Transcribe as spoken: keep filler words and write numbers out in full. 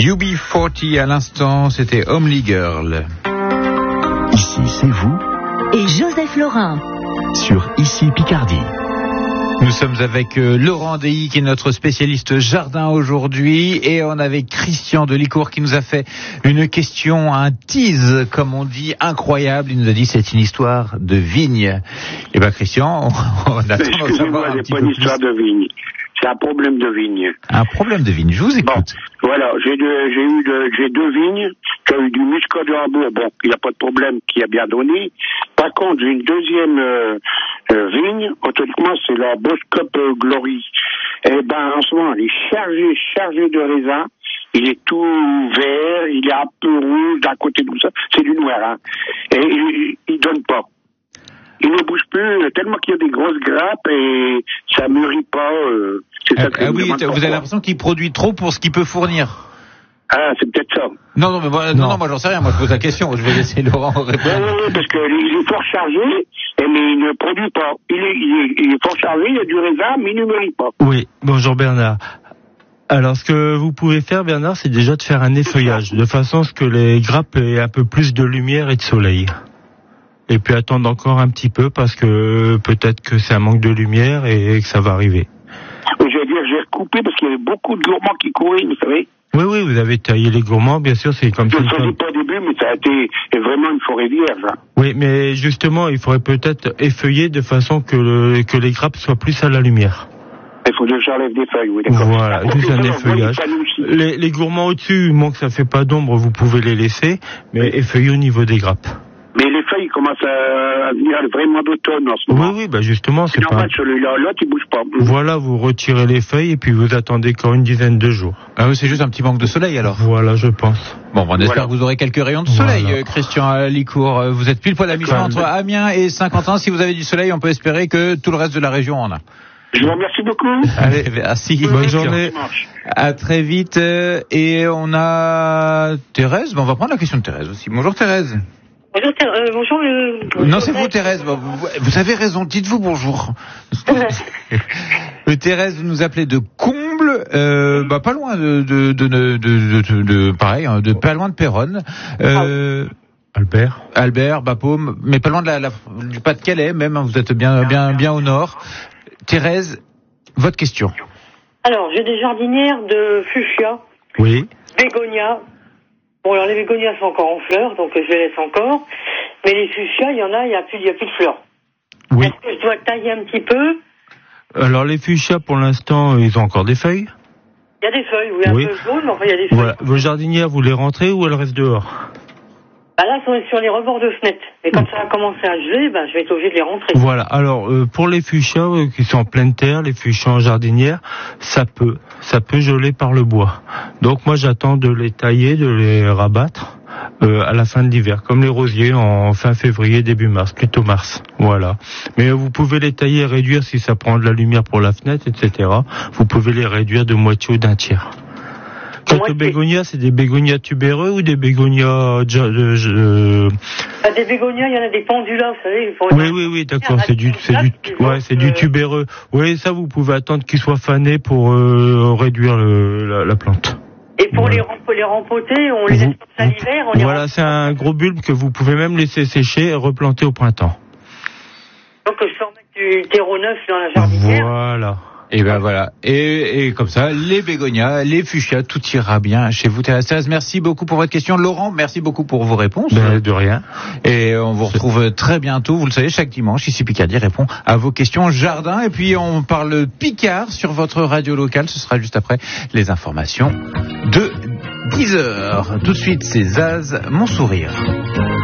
U B quarante à l'instant, c'était Homely Girl. Ici, c'est vous et Joseph Laurin sur Ici Picardie. Nous sommes avec euh, Laurent Deilly qui est notre spécialiste jardin aujourd'hui et on avait Christian de Licourt qui nous a fait une question, un tease comme on dit, incroyable. Il nous a dit c'est une histoire de vigne. Et ben Christian, on, on attend de savoir un petit peu plus. C'est pas une histoire de vigne. C'est un problème de vigne. Un problème de vigne, je vous écoute. Bon, voilà, j'ai, de, j'ai eu de, j'ai deux vignes, j'ai eu du muscat de Hambourg, bon, il n'y a pas de problème, qui a bien donné. Par contre, j'ai une deuxième euh, euh, vigne, automatiquement, c'est la Boskop euh, Glory. Et ben, en ce moment, il est chargé, chargé de raisin, il est tout vert, il est un peu rouge d'un côté, tout ça, c'est du noir, hein. Et il, il donne pas. Il ne bouge plus, tellement qu'il y a des grosses grappes et ça mûrit pas. Euh, c'est ça ah, que ah oui, vous avez l'impression qu'il produit trop pour ce qu'il peut fournir. Ah, c'est peut-être ça. Non, non, mais moi, non, non, moi j'en sais rien. Moi je pose la question. Je vais laisser Laurent répondre. Oui, oui, oui, parce qu'il est fort chargé, mais il ne produit pas. Il est, il est, il est fort chargé, il y a du raisin, mais il ne mûrit pas. Oui, bonjour Bernard. Alors, ce que vous pouvez faire, Bernard, c'est déjà de faire un effeuillage, de façon à ce que les grappes aient un peu plus de lumière et de soleil. Et puis attendre encore un petit peu parce que peut-être que c'est un manque de lumière et que ça va arriver. Je veux dire, j'ai recoupé parce qu'il y avait beaucoup de gourmands qui couraient, vous savez. Oui, oui, vous avez taillé les gourmands, bien sûr, c'est comme ça. Je ne faisais pas au début, mais ça a été vraiment une forêt vierge. Hein. Oui, mais justement, il faudrait peut-être effeuiller de façon que, le, que les grappes soient plus à la lumière. Il faut que j'enlève des feuilles, oui, d'accord. Voilà, juste un effeuillage. Les, les gourmands au-dessus, moins que ça fait pas d'ombre, vous pouvez les laisser, mais effeuiller au niveau des grappes. Mais les feuilles commencent à venir vraiment d'automne en ce moment. Oui, oui, bah justement, c'est, c'est normal, pas... celui-là, l'autre, il bouge pas. Voilà, vous retirez les feuilles et puis vous attendez encore une dizaine de jours. Ah oui, c'est juste un petit manque de soleil alors. Voilà, je pense. Bon, on espère voilà. que vous aurez quelques rayons de soleil, voilà. Christian à Licourt. Vous êtes pile poil à mi-chemin entre Amiens et Saint-Quentin. Si vous avez du soleil, on peut espérer que tout le reste de la région en a. Je vous remercie beaucoup. Allez, merci. Bonne Bonne journée. À très vite. Et on a Thérèse. Bon, on va prendre la question de Thérèse aussi. Bonjour Thérèse. Bonjour, euh, bonjour le... Non, c'est vous Thérèse. Vous, vous avez raison. Dites-vous bonjour. Thérèse, vous nous appelez de Comble, euh, bah pas loin de de de de, de, de, de pareil, hein, de pas loin de Péronne. Euh, Albert. Albert, Bapaume, mais pas loin de la, la du Pas-de-Calais même. Hein, vous êtes bien bien bien au nord. Thérèse, votre question. Alors, j'ai des jardinières de fuchsia. Oui. Bégonia. Bon, alors les bégonias sont encore en fleurs, donc je les laisse encore. Mais les fuchsias, il y en a, il n'y a plus, il y a plus de fleurs. Oui. Est-ce que je dois tailler un petit peu? Alors les fuchsias, pour l'instant, ils ont encore des feuilles. Il y a des feuilles, oui, un oui. peu jaunes, enfin il y a des feuilles. Voilà. Vos jardinières, vous les rentrez ou elles restent dehors? Bah là, elles sont sur les rebords de fenêtre. Mais quand ça va commencer à geler, ben, je vais être obligé de les rentrer. Voilà. Alors, euh, pour les fuchsias euh, qui sont en pleine terre, les fuchsias en jardinière, ça peut, ça peut geler par le bois. Donc moi, j'attends de les tailler, de les rabattre euh, à la fin de l'hiver, comme les rosiers en fin février, début mars, plutôt mars. Voilà. Mais euh, vous pouvez les tailler et réduire si ça prend de la lumière pour la fenêtre, et cetera. Vous pouvez les réduire de moitié ou d'un tiers. Quant aux bégonias, c'est des bégonias tubéreux ou des bégonias... Euh, euh, ah, des bégonias, il y en a des pendulas, vous savez. Oui, oui, oui, d'accord, c'est du, c'est du, ouais, c'est du tubéreux. Oui, ça, vous pouvez attendre qu'ils soient fanés pour euh, réduire le, la, la plante. Et pour voilà. les, remp- les rempoter, on les laisse comme ça l'hiver, on les Voilà, c'est un gros bulbe que vous pouvez même laisser sécher et replanter au printemps. Donc je peux remettre du terreau neuf dans la jardinière. Voilà. Et ben voilà. Et, et comme ça, les bégonias, les fuchsias, tout ira bien chez vous, Thérèse. Thérèse, merci beaucoup pour votre question. Laurent, merci beaucoup pour vos réponses. Ben, de rien. Et on vous retrouve très bientôt. Vous le savez, chaque dimanche, ici Picardie répond à vos questions jardin. Et puis on parle Picard sur votre radio locale. Ce sera juste après les informations de dix heures. Tout de suite, c'est Zaz, mon sourire.